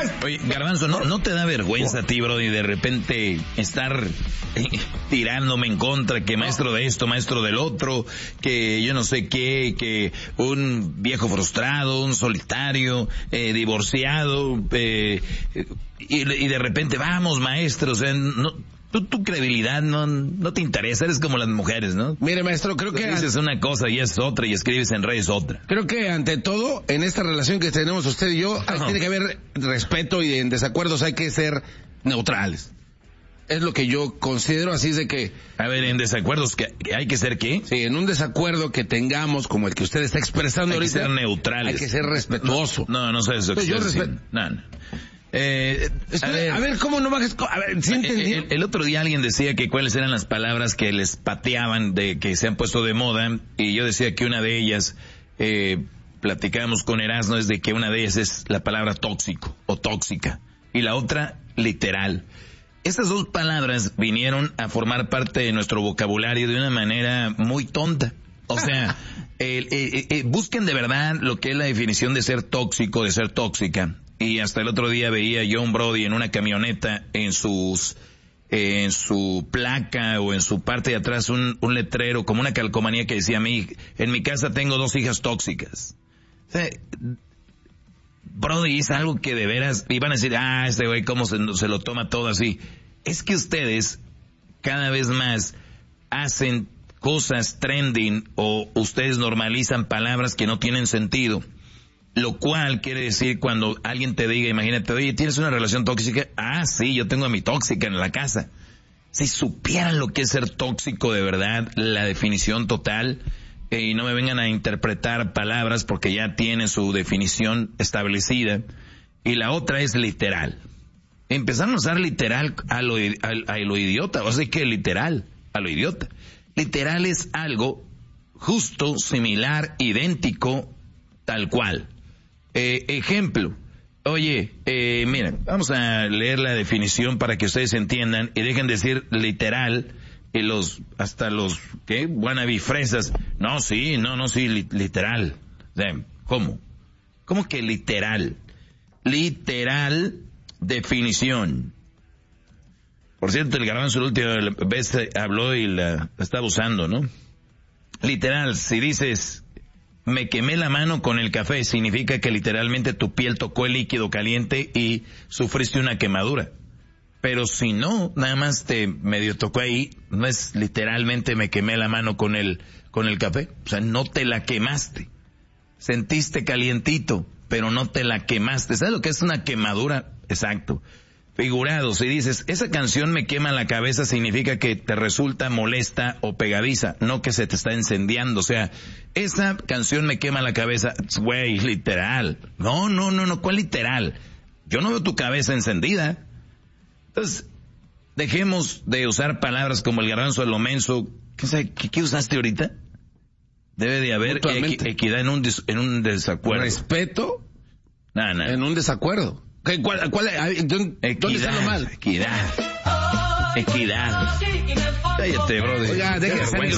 Oye, Garbanzo, ¿no te da vergüenza a ti, Brody, de repente estar tirándome en contra, que maestro de esto, maestro del otro, que yo no sé qué, que un viejo frustrado, un solitario, divorciado, y de repente, vamos, maestro, o sea, tu credibilidad no te interesa, eres como las mujeres, ¿no? Mire, maestro, creo que dices una cosa y es otra y escribes en redes otra. Creo que ante todo, en esta relación que tenemos usted y yo, tiene que haber respeto y en desacuerdos hay que ser neutrales. Es lo que yo considero, así es de que... A ver, en desacuerdos, ¿que hay que ser qué? Sí, en un desacuerdo que tengamos, como el que usted está expresando ahorita... Hay que ser neutrales. Hay que ser respetuoso. No sé eso. Pues yo respeto. No. A ver, ¿cómo no bajes? A ver, ¿sí entendí? El otro día alguien decía que cuáles eran las palabras que les pateaban, de que se han puesto de moda, y yo decía que una de ellas, platicábamos con Erasmo, es de que una de ellas es la palabra tóxico o tóxica, y la otra literal. Estas dos palabras vinieron a formar parte de nuestro vocabulario de una manera muy tonta. O sea, busquen de verdad lo que es la definición de ser tóxico, de ser tóxica. Y hasta el otro día veía yo a un Brody en una camioneta, en su placa o en su parte de atrás un letrero, como una calcomanía que decía: en mi casa tengo 2 hijas tóxicas. O sea, Brody, es algo que de veras iban a decir, este güey cómo se lo toma todo así. Es que ustedes cada vez más hacen cosas trending, o ustedes normalizan palabras que no tienen sentido. Lo cual quiere decir, cuando alguien te diga, imagínate, oye, ¿tienes una relación tóxica? Sí, yo tengo a mi tóxica en la casa. Si supieran lo que es ser tóxico de verdad, la definición total, y no me vengan a interpretar palabras porque ya tiene su definición establecida. Y la otra es literal. Empezaron a usar literal a lo idiota, o sea que literal a lo idiota. Literal es algo justo, similar, idéntico, tal cual. Ejemplo, oye, miren, vamos a leer la definición para que ustedes entiendan y dejen de decir literal, y hasta los wannabe fresas, sí, literal. O sea, ¿cómo? ¿Cómo que literal? Literal, definición. Por cierto, el Garbanzo la última vez habló y la estaba usando, ¿no? Literal, si dices... me quemé la mano con el café, significa que literalmente tu piel tocó el líquido caliente y sufriste una quemadura. Pero si no, nada más te medio tocó ahí, no es literalmente me quemé la mano con el café. O sea, no te la quemaste. Sentiste calientito, pero no te la quemaste. ¿Sabes lo que es una quemadura? Exacto. Figurado, si dices, esa canción me quema la cabeza, significa que te resulta molesta o pegadiza, no que se te está incendiando. O sea, esa canción me quema la cabeza, güey, literal. No, ¿cuál literal? Yo no veo tu cabeza encendida. Entonces, dejemos de usar palabras como el Garbanzo, lo menso. ¿Qué usaste ahorita? Debe de haber equidad en un desacuerdo. Respeto en un desacuerdo. ¿Dónde está lo mal? Equidad. Cállate, brother. Oiga, déjese.